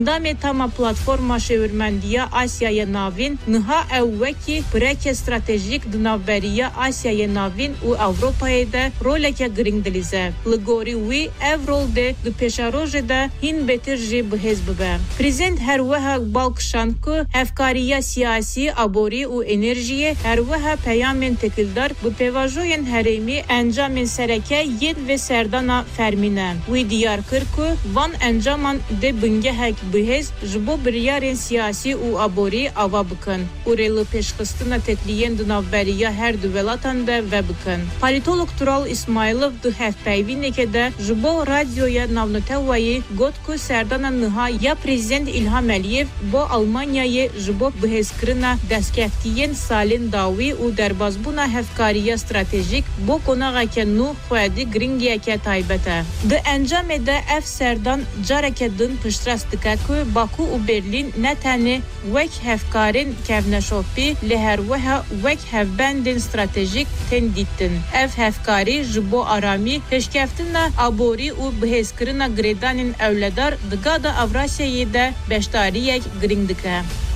Damê tama platforma şêwirmendiya Asyayê Navîn niha ew wekî pireke stratejîk di navberiya Asyayê Navîn û Ewropayê de roleke giring dilîze. Li gorî wî ev rol de di pêşarojê de hîn bêtir jî bihêz bibe. Prezident her weha balkişand ku hevkariya siyasî, aborî û enerjiyê her weha peyamên tekildar bi pêvajoyên herêmî encamên sereke yên vê serdana fermîne. Wî diyar kir ku van encaman de bingehek bihêz ji bo biryarên siyasî û aborî ava bikin û rê li pêşxistina tekliyên di navberiya her du welatan de ve bikin. Polîtolog Tural İsmailov di hevpeyvînekê de ji bo radyoya Navnetewayê got ku serdana niha ya Prezident İlham Aliyev bo Almanyayê ji bo bihêzkirina destkeftiyên salên dawî û derbasbûna hevkariya stratejîk bo konaxeke nû xwedî giringiyeke taybet e. Di encamê de ev serdan careke din piştrast dike ku Baku û Berlîn ne tenê wek hevkarên kevneşopî li her weha wek hevbendên stratejîk tên dîtin. Ev hevkarî ji bo aramî, pêşkeftina aborî û bihêzkirina girêdanên ewledar di gada Avrasyayê de beşdariyek giring dike.